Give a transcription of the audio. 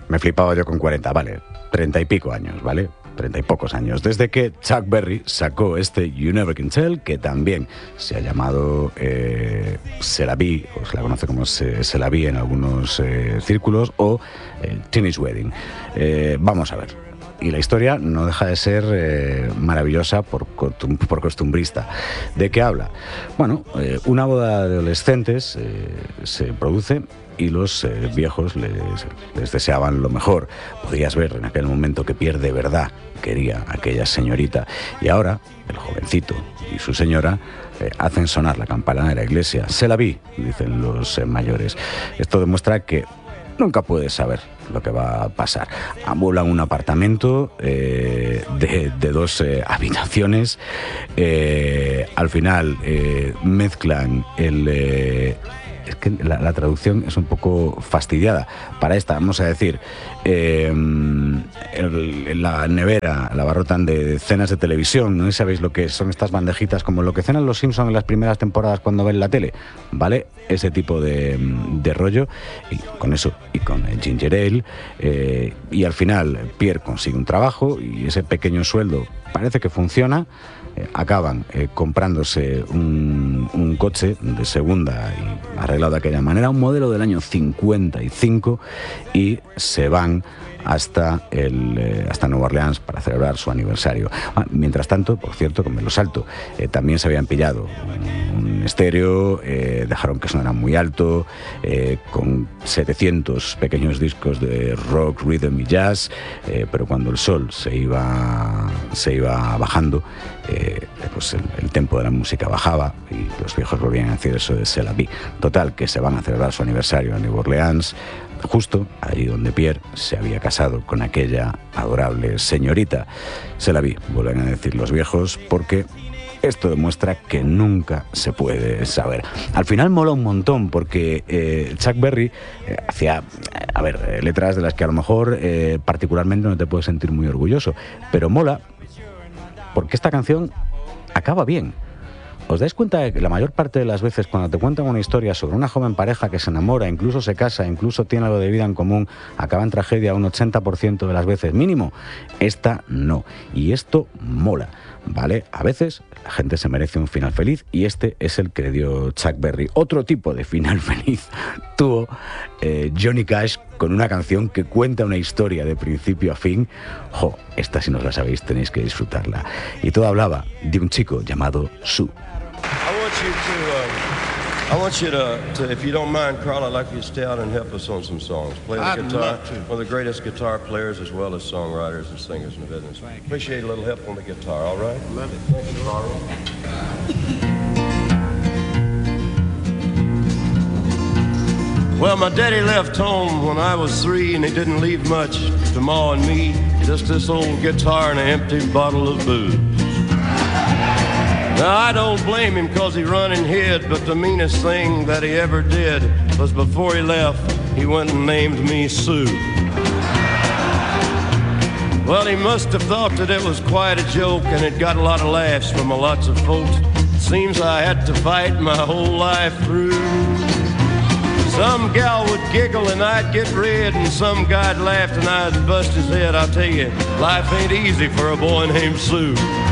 Me flipaba yo con 40, vale, 30 y pico años, ¿vale? 30 y pocos años, desde que Chuck Berry sacó este You Never Can Tell, que también se ha llamado Se la vi, o se la conoce como Se la vi en algunos círculos, o Teenage Wedding. Vamos a ver. Y la historia no deja de ser maravillosa por costumbrista. ¿De qué habla? Bueno, una boda de adolescentes se produce y los viejos les deseaban lo mejor. Podías ver en aquel momento que Pierre de verdad quería a aquella señorita. Y ahora el jovencito y su señora hacen sonar la campana de la iglesia. Se la vi, dicen los mayores. Esto demuestra que nunca puedes saber lo que va a pasar. Amueblan un apartamento de 2 habitaciones. Al final mezclan es que la traducción es un poco fastidiada. Para esta, vamos a decir, la nevera la abarrotan de cenas de televisión. No sé si sabéis lo que son estas bandejitas, como lo que cenan los Simpsons en las primeras temporadas cuando ven la tele, ¿vale? Ese tipo de rollo, y con eso, y con el ginger ale, y al final Pierre consigue un trabajo y ese pequeño sueldo parece que funciona. Acaban comprándose un coche de segunda y arreglado de aquella manera, un modelo del año 55, y se van hasta Nueva Orleans para celebrar su aniversario. Mientras tanto, por cierto, con Melo Salto, también se habían pillado un estéreo, dejaron que sonara muy alto, con 700 pequeños discos de rock, rhythm y jazz, pero cuando el sol se iba bajando, pues el tempo de la música bajaba y los viejos volvían a decir eso de C'est la vie. Total, que se van a celebrar su aniversario en Nueva Orleans, justo allí donde Pierre se había casado con aquella adorable señorita. Se la vi, vuelven a decir los viejos, porque esto demuestra que nunca se puede saber. Al final mola un montón, porque Chuck Berry hacía, letras de las que a lo mejor particularmente no te puedes sentir muy orgulloso, pero mola porque esta canción acaba bien. ¿Os dais cuenta de que la mayor parte de las veces cuando te cuentan una historia sobre una joven pareja que se enamora, incluso se casa, incluso tiene algo de vida en común, acaba en tragedia un 80% de las veces mínimo? Esta no. Y esto mola, ¿vale? A veces la gente se merece un final feliz y este es el que dio Chuck Berry. Otro tipo de final feliz tuvo Johnny Cash con una canción que cuenta una historia de principio a fin. Esta, si no la sabéis, tenéis que disfrutarla. Y todo hablaba de un chico llamado Sue. I want you to, if you don't mind, Carl, I'd like you to stay out and help us on some songs. Play the I'd guitar. love to. One of the greatest guitar players as well as songwriters and singers in the business. Appreciate a little help on the guitar, all right? Love it. Thank you, Carl. Well, my daddy left home when I was 3, and he didn't leave much to Ma and me. Just this old guitar and an empty bottle of booze. Now, I don't blame him 'cause he run and hid, but the meanest thing that he ever did was before he left, he went and named me Sue. Well, he must have thought that it was quite a joke, and it got a lot of laughs from lots of folks. Seems I had to fight my whole life through. Some gal would giggle and I'd get red, and some guy'd laugh and I'd bust his head. I'll tell you, life ain't easy for a boy named Sue.